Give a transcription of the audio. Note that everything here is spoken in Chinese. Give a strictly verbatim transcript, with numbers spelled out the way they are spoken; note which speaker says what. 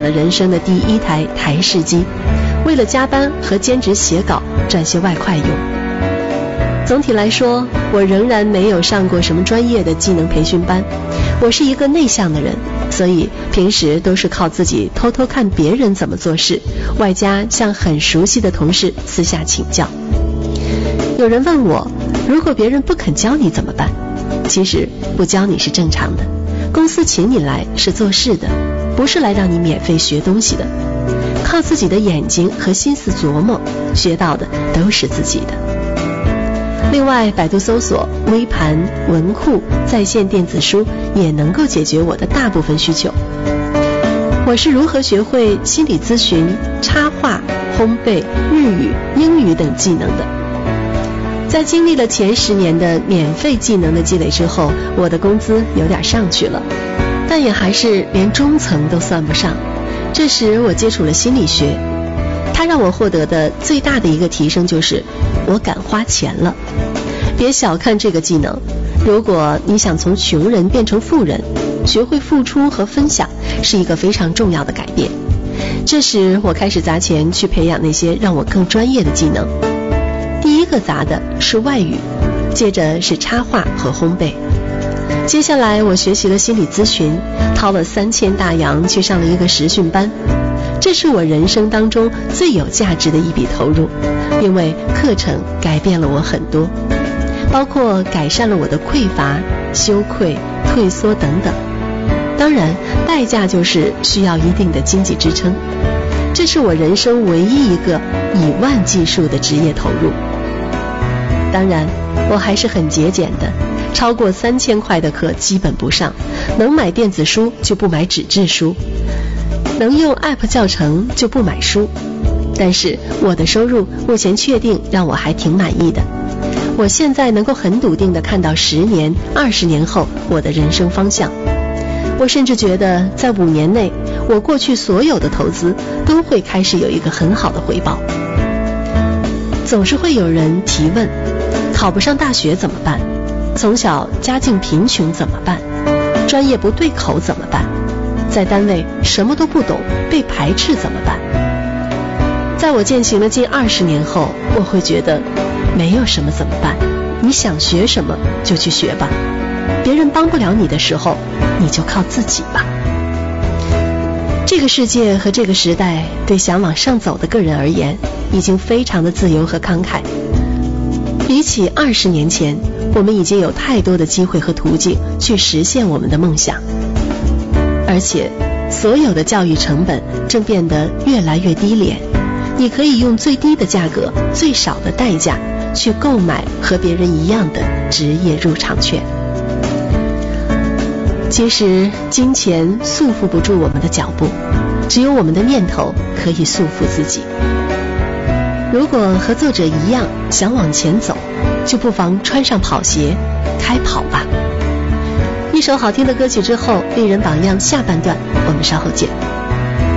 Speaker 1: 了人生的第一台台式机，为了加班和兼职写稿赚些外快用。总体来说，我仍然没有上过什么专业的技能培训班，我是一个内向的人，所以平时都是靠自己偷偷看别人怎么做事，外加向很熟悉的同事私下请教。有人问我，如果别人不肯教你怎么办？其实不教你是正常的，公司请你来是做事的，不是来让你免费学东西的。靠自己的眼睛和心思琢磨，学到的都是自己的。另外，百度搜索、微盘、文库、在线电子书也能够解决我的大部分需求。我是如何学会心理咨询、插画、烘焙、日语、英语等技能的？在经历了前十年的免费技能的积累之后，我的工资有点上去了，但也还是连中层都算不上。这时我接触了心理学，它让我获得的最大的一个提升就是我敢花钱了。别小看这个技能，如果你想从穷人变成富人，学会付出和分享是一个非常重要的改变。这时我开始砸钱去培养那些让我更专业的技能。第一个砸的是外语，接着是插画和烘焙。接下来我学习了心理咨询，掏了三千大洋去上了一个实训班。这是我人生当中最有价值的一笔投入，因为课程改变了我很多，包括改善了我的匮乏、羞愧、退缩等等。当然，代价就是需要一定的经济支撑。这是我人生唯一一个以万计数的职业投入。当然，我还是很节俭的，超过三千块的课基本不上，能买电子书就不买纸质书，能用 app 教程就不买书。但是我的收入目前确定让我还挺满意的。我现在能够很笃定地看到十年、二十年后我的人生方向。我甚至觉得在五年内，我过去所有的投资都会开始有一个很好的回报。总是会有人提问，考不上大学怎么办？从小家境贫穷怎么办？专业不对口怎么办？在单位什么都不懂，被排斥怎么办？在我践行了近二十年后，我会觉得没有什么怎么办，你想学什么就去学吧，别人帮不了你的时候，你就靠自己吧。这个世界和这个时代对想往上走的个人而言，已经非常的自由和慷慨。比起二十年前，我们已经有太多的机会和途径去实现我们的梦想，而且所有的教育成本正变得越来越低廉，你可以用最低的价格、最少的代价去购买和别人一样的职业入场券。其实金钱束缚不住我们的脚步，只有我们的念头可以束缚自己。如果和作者一样想往前走，就不妨穿上跑鞋开跑吧。一首好听的歌曲之后，丽人榜样下半段我们稍后见。